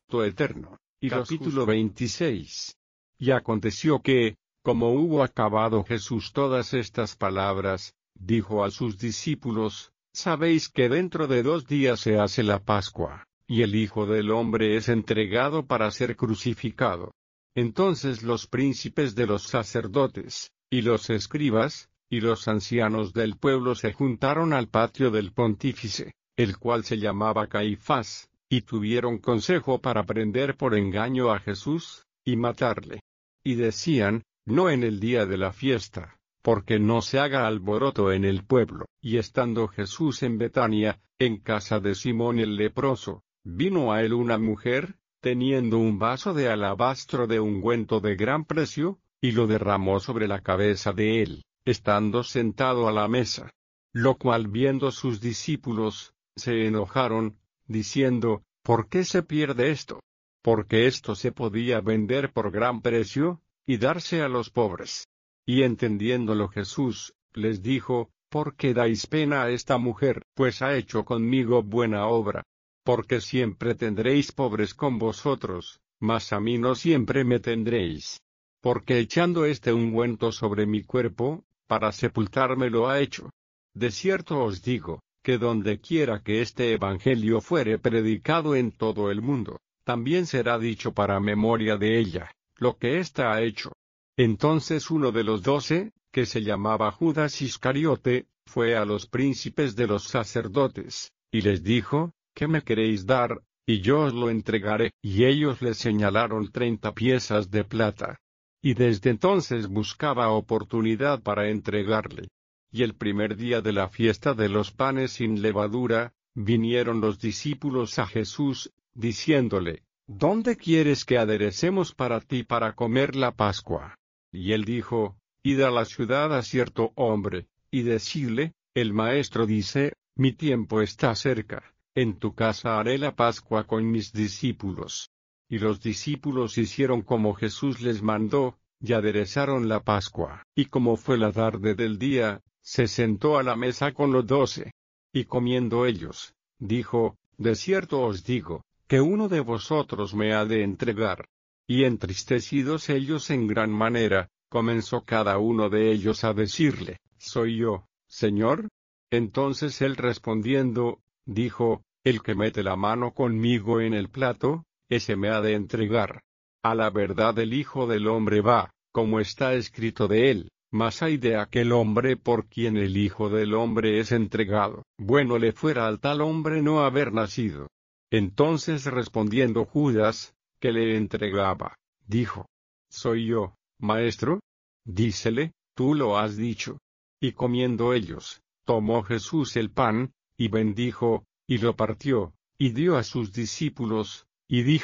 eterno. Y capítulo 26. Y aconteció que, como hubo acabado Jesús todas estas palabras, dijo a sus discípulos: Sabéis que dentro de 2 días se hace la Pascua, y el Hijo del Hombre es entregado para ser crucificado. Entonces los príncipes de los sacerdotes, y los escribas, y los ancianos del pueblo se juntaron al patio del pontífice, el cual se llamaba Caifás, y tuvieron consejo para prender por engaño a Jesús, y matarle. Y decían: no en el día de la fiesta, porque no se haga alboroto en el pueblo. Y estando Jesús en Betania, en casa de Simón el leproso, vino a él una mujer, teniendo un vaso de alabastro de ungüento de gran precio, y lo derramó sobre la cabeza de él, estando sentado a la mesa. Lo cual viendo sus discípulos, se enojaron, diciendo: ¿por qué se pierde esto? Porque esto se podía vender por gran precio, y darse a los pobres. Y entendiéndolo Jesús, les dijo: ¿por qué dais pena a esta mujer? Pues ha hecho conmigo buena obra. Porque siempre tendréis pobres con vosotros, mas a mí no siempre me tendréis. Porque echando este ungüento sobre mi cuerpo, para sepultarme lo ha hecho. De cierto os digo, que donde quiera que este evangelio fuere predicado en todo el mundo, también será dicho para memoria de ella, lo que ésta ha hecho. Entonces uno de los 12, que se llamaba Judas Iscariote, fue a los príncipes de los sacerdotes, y les dijo: ¿qué me queréis dar? Y yo os lo entregaré. Y ellos le señalaron 30 piezas de plata. Y desde entonces buscaba oportunidad para entregarle. Y el primer día de la fiesta de los panes sin levadura, vinieron los discípulos a Jesús, diciéndole: ¿dónde quieres que aderecemos para ti para comer la Pascua? Y él dijo: id a la ciudad a cierto hombre, y decidle: el maestro dice, mi tiempo está cerca, en tu casa haré la Pascua con mis discípulos. Y los discípulos hicieron como Jesús les mandó, y aderezaron la Pascua. Y como fue la tarde del día, se sentó a la mesa con los 12. Y comiendo ellos, dijo: de cierto os digo, que uno de vosotros me ha de entregar. Y entristecidos ellos en gran manera, comenzó cada uno de ellos a decirle: ¿soy yo, Señor? Entonces él respondiendo, dijo: el que mete la mano conmigo en el plato, ese me ha de entregar. A la verdad el Hijo del Hombre va, como está escrito de él, mas ay de aquel hombre por quien el Hijo del Hombre es entregado. Bueno le fuera al tal hombre no haber nacido. Entonces respondiendo Judas, que le entregaba, dijo: ¿soy yo, maestro? Dícele: tú lo has dicho. Y comiendo ellos, tomó Jesús el pan, y bendijo, y lo partió, y dio a sus discípulos, y dijo: